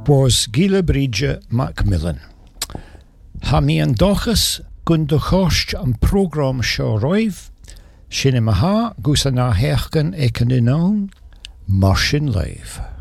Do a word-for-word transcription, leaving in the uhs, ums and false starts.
was Gila Bridge Macmillan. Ha mi an dochas gun de chost an program seo roiv, sinne maha gus an a heachgan ekan in own, mar sin live.